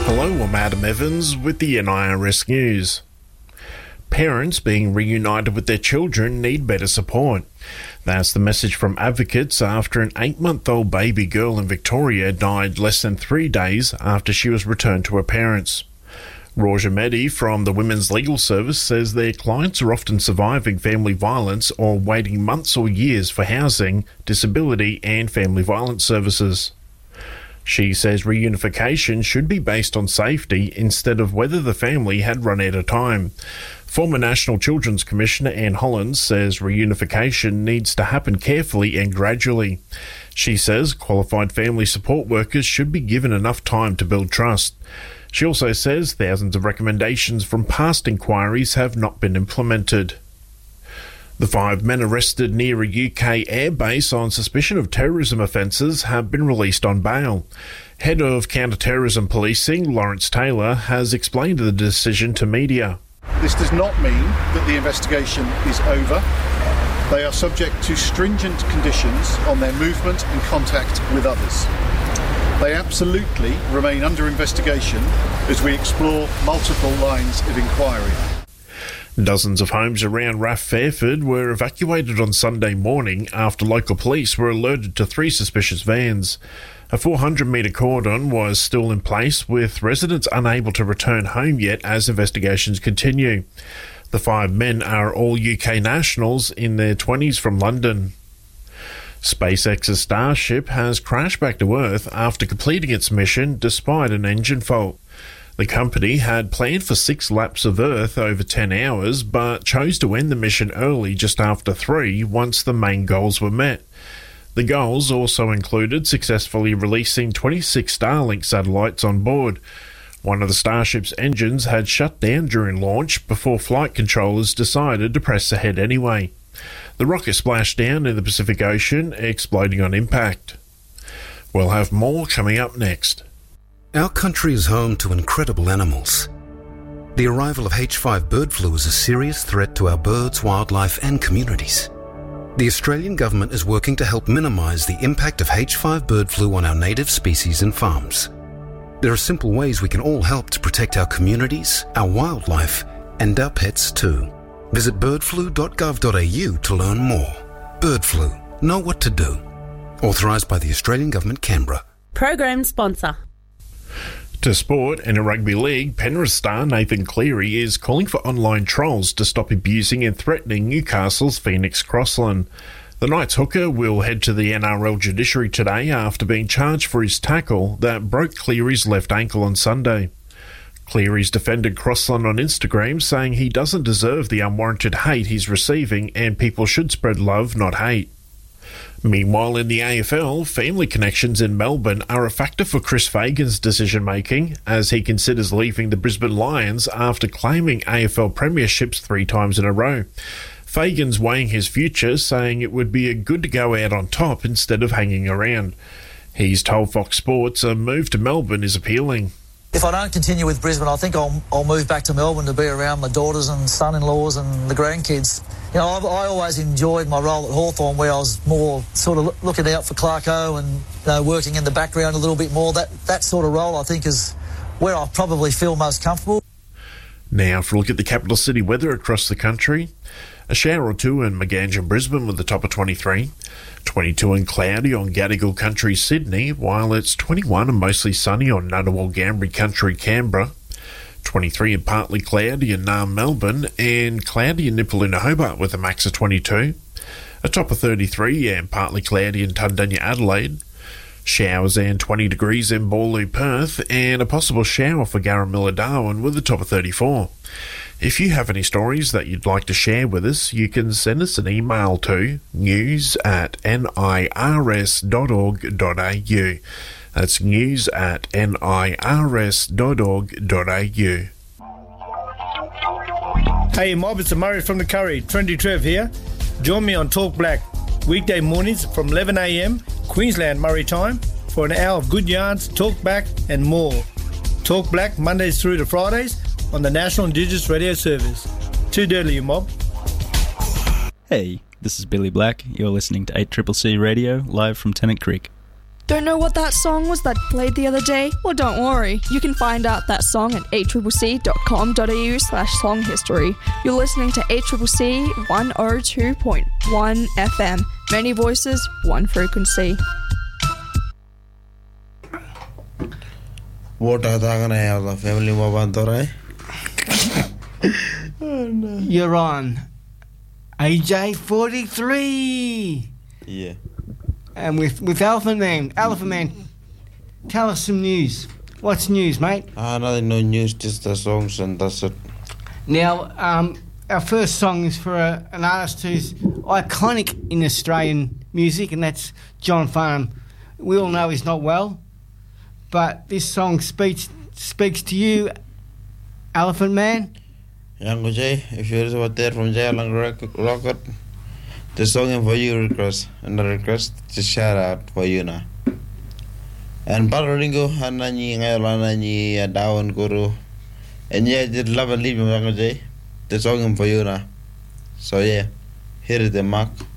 Hello, I'm Adam Evans with the NIRS News. Parents being reunited with their children need better support. That's the message from advocates after an 8-month-old baby girl in Victoria died less than 3 days after she was returned to her parents. Roger Meddy from the Women's Legal Service says their clients are often surviving family violence or waiting months or years for housing, disability and family violence services. She says reunification should be based on safety instead of whether the family had run out of time. Former National Children's Commissioner Anne Hollands says reunification needs to happen carefully and gradually. She says qualified family support workers should be given enough time to build trust. She also says thousands of recommendations from past inquiries have not been implemented. The 5 men arrested near a UK airbase on suspicion of terrorism offences have been released on bail. Head of Counter-Terrorism Policing, Lawrence Taylor, has explained the decision to media. This does not mean that the investigation is over. They are subject to stringent conditions on their movement and contact with others. They absolutely remain under investigation as we explore multiple lines of inquiry. Dozens of homes around RAF Fairford were evacuated on Sunday morning after local police were alerted to 3 suspicious vans. A 400-metre cordon was still in place, with residents unable to return home yet as investigations continue. The 5 men are all UK nationals in their 20s from London. SpaceX's Starship has crashed back to Earth after completing its mission despite an engine fault. The company had planned for 6 laps of Earth over 10 hours, but chose to end the mission early just after 3 once the main goals were met. The goals also included successfully releasing 26 Starlink satellites on board. One of the Starship's engines had shut down during launch before flight controllers decided to press ahead anyway. The rocket splashed down in the Pacific Ocean, exploding on impact. We'll have more coming up next. Our country is home to incredible animals. The arrival of H5 bird flu is a serious threat to our birds, wildlife and communities. The Australian government is working to help minimise the impact of H5 bird flu on our native species and farms. There are simple ways we can all help to protect our communities, our wildlife and our pets too. Visit birdflu.gov.au to learn more. Bird flu. Know what to do. Authorised by the Australian Government, Canberra. Program sponsor. To sport, in a rugby league, Penrith star Nathan Cleary is calling for online trolls to stop abusing and threatening Newcastle's Phoenix Crossland. The Knights hooker will head to the NRL judiciary today after being charged for his tackle that broke Cleary's left ankle on Sunday. Cleary's defended Crossland on Instagram, saying he doesn't deserve the unwarranted hate he's receiving and people should spread love, not hate. Meanwhile, in the AFL, family connections in Melbourne are a factor for Chris Fagan's decision-making as he considers leaving the Brisbane Lions after claiming AFL premierships 3 times in a row. Fagan's weighing his future, saying it would be good to go out on top instead of hanging around. He's told Fox Sports a move to Melbourne is appealing. If I don't continue with Brisbane, I think I'll move back to Melbourne to be around my daughters and son-in-laws and the grandkids. You know, I always enjoyed my role at Hawthorn, where I was more sort of looking out for Clarko and working in the background a little bit more. That sort of role, I think, is where I probably feel most comfortable. Now for a look at the capital city weather across the country. A shower or 2 in Maganja, Brisbane with a top of 23. 22 and cloudy on Gadigal Country, Sydney, while it's 21 and mostly sunny on Ngunnawal Gambri Country, Canberra. 23 and partly cloudy in Naarm, Melbourne, and cloudy in Nipaluna, Hobart with a max of 22. A top of 33 and partly cloudy in Tundunya, Adelaide. Showers and 20 degrees in Boorloo, Perth, and a possible shower for Garramilla, Darwin with a top of 34. If you have any stories that you'd like to share with us, you can send us an email to news@nirs.org.au. That's news@nirs.org.au. Hey Mob, it's Murray from the Curry, Trendy Trev here. Join me on Talk Black, weekday mornings from 11 a.m, Queensland Murray time, for an hour of good yarns, talk back and more. Talk Black Mondays through to Fridays on the National Indigenous Radio Service. Too dirty, you mob. Hey, this is Billy Black. You're listening to 8CCC Radio, live from Tennant Creek. Don't know what that song was that played the other day? Well, don't worry. You can find out that song at accc.com.au/songhistory. You're listening to ACCC 102.1 FM. Many voices, one frequency. What are they gonna have the family Mabantore? Oh, no. You're on AJ 43. Yeah. And with Elephant Man. Elephant Man, tell us some news. What's news, mate? Nothing, no news, just the songs and that's it. Now, our first song is for an artist who's iconic in Australian music, and that's John Farnham. We all know he's not well, but this song speaks to you, Elephant Man. Young Jay, if you're out there from Jay Long Rocket, the song is for you request, and the request to shout out for you now. And Paloringo, Hanani, Nani, Down Guru, and yeah, did love and leave Young Jay. The song is for you now. So yeah, here is the mark.